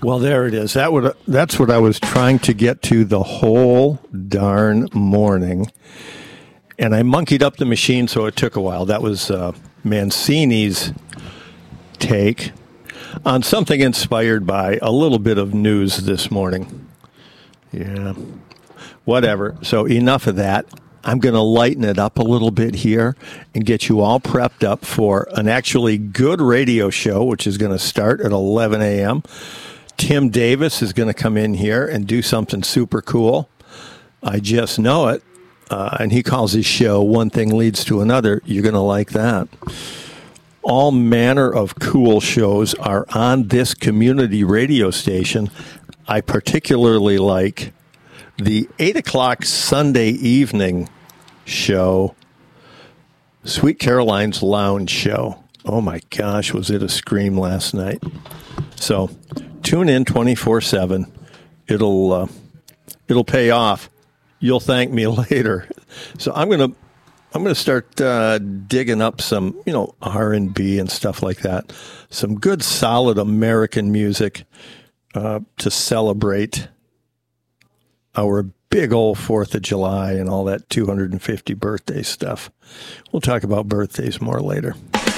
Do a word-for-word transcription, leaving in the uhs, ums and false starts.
Well, there it is. That would that's what I was trying to get to the whole darn morning. And I monkeyed up the machine, so it took a while. That was uh, Mancini's take on something inspired by a little bit of news this morning. Yeah, whatever. So enough of that. I'm going to lighten it up a little bit here and get you all prepped up for an actually good radio show, which is going to start at eleven a.m. Tim Davis is going to come in here and do something super cool. I just know it. Uh, and he calls his show One Thing Leads to Another. You're going to like that. All manner of cool shows are on this community radio station. I particularly like the eight o'clock Sunday evening show, Sweet Caroline's Lounge Show. Oh, my gosh, was it a scream last night. So tune in twenty-four seven. It'll, uh, it'll pay off. You'll thank me later. So I'm gonna I'm gonna start uh, digging up some, you know, R and B and stuff like that. Some good, solid American music uh, to celebrate our big old Fourth of July and all that two hundred fifty birthday stuff. We'll talk about birthdays more later.